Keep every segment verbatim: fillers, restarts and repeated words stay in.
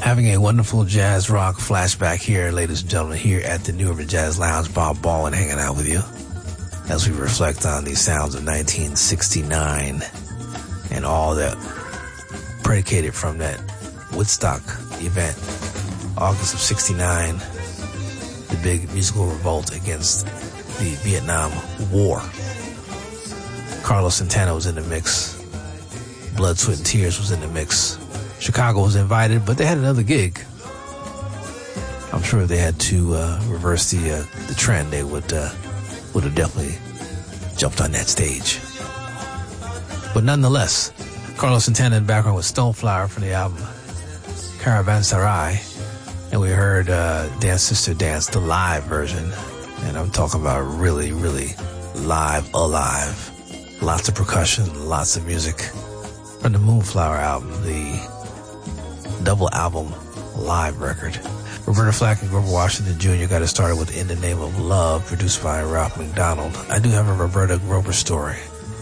Having a wonderful jazz rock flashback here, ladies and gentlemen, here at the New Urban Jazz Lounge. Bob Baldwin hanging out with you as we reflect on the sounds of nineteen sixty-nine and all that predicated from that Woodstock event, August of sixty-nine, the big musical revolt against the Vietnam War. Carlos Santana was in the mix. Blood, Sweat, and Tears was in the mix. Chicago was invited, but they had another gig. I'm sure if they had to uh, reverse the uh, the trend, they would uh, would have definitely jumped on that stage. But nonetheless, Carlos Santana in the background with Stoneflower from the album Caravanserai, and we heard uh, Dance Sister Dance, the live version, and I'm talking about really, really live, alive. Lots of percussion, lots of music from the Moonflower album, the double album live record. Roberta Flack and Grover Washington Junior got it started with In the Name of Love, produced by Ralph McDonald. I do have a Roberta Grover story.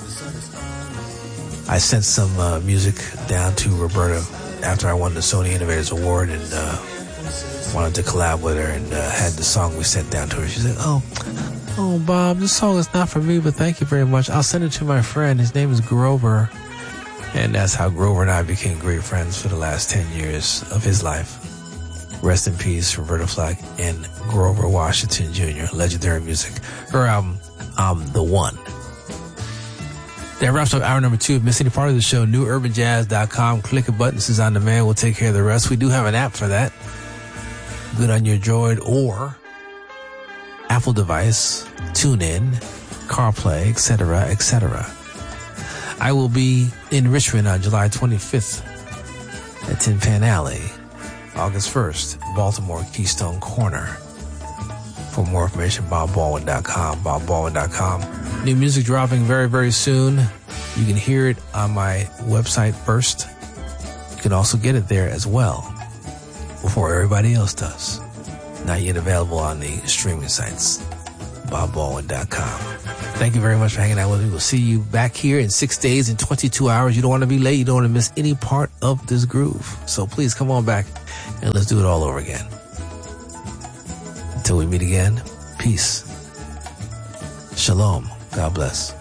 I sent some uh, music down to Roberta after I won the Sony Innovators Award and uh, wanted to collab with her, and uh, had the song we sent down to her. She said, oh, oh, Bob, this song is not for me, but thank you very much. I'll send it to my friend. His name is Grover. And that's how Grover and I became great friends for the last ten years of his life. Rest in peace, Roberta Flack and Grover Washington Junior Legendary music. Her album, I'm the One. That wraps up hour number two. If you missed any part of the show, new urban jazz dot com. Click a button. This is on demand. We'll take care of the rest. We do have an app for that. Good on your Droid or Apple device, TuneIn, CarPlay, et cetera, et cetera. I will be in Richmond on July twenty-fifth at Tin Pan Alley, August first, Baltimore Keystone Corner. For more information, bob baldwin dot com, bob baldwin dot com. New music dropping very, very soon. You can hear it on my website first. You can also get it there as well before everybody else does. Not yet available on the streaming sites, bob baldwin dot com. Thank you very much for hanging out with me. We'll see you back here in six days and twenty-two hours. You don't want to be late. You don't want to miss any part of this groove. So please come on back and let's do it all over again. Until we meet again, peace. Shalom. God bless.